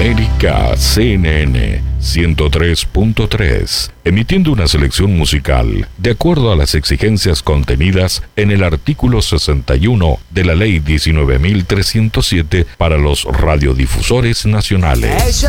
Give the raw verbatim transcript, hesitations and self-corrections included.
América C N N ciento tres punto tres, emitiendo una selección musical de acuerdo a las exigencias contenidas en el artículo sesenta y uno de la Ley diecinueve mil trescientos siete para los radiodifusores nacionales.